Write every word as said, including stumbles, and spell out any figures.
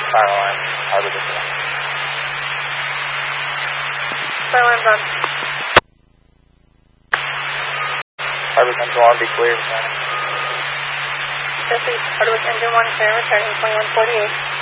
Fire alarm, Harbor District. Fire alarm's on. Harbor Central, I'll be clear. Jesse, Hardwick Engine one, clear returning twenty-one forty-eight.